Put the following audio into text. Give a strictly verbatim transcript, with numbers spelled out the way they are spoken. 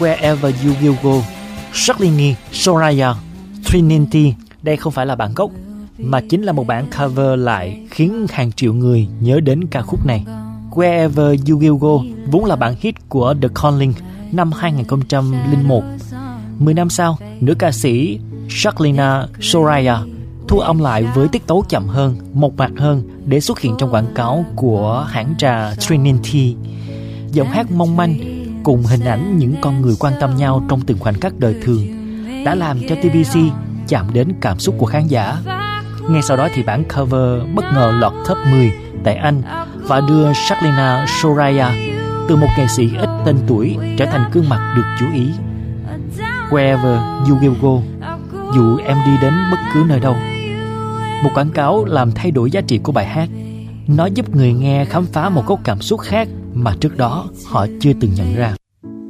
Wherever You Will Go, Jacqueline Soraya, Trinity. Đây không phải là bản gốc, mà chính là một bản cover lại khiến hàng triệu người nhớ đến ca khúc này. Wherever You Will Go vốn là bản hit của The Calling năm hai không không một. Mười năm sau, nữ ca sĩ Jacqueline Soraya thu âm lại với tiết tấu chậm hơn, mộc mạc hơn để xuất hiện trong quảng cáo của hãng trà Trinity. Giọng hát mong manh cùng hình ảnh những con người quan tâm nhau trong từng khoảnh khắc đời thường đã làm cho tê bê xê chạm đến cảm xúc của khán giả. Ngay sau đó thì bản cover bất ngờ lọt top mười tại Anh và đưa Jacqueline Soraya từ một nghệ sĩ ít tên tuổi trở thành gương mặt được chú ý. Wherever You Will Go, dù em đi đến bất cứ nơi đâu. Một quảng cáo làm thay đổi giá trị của bài hát. Nó giúp người nghe khám phá một góc cảm xúc khác mà trước đó họ chưa từng nhận ra.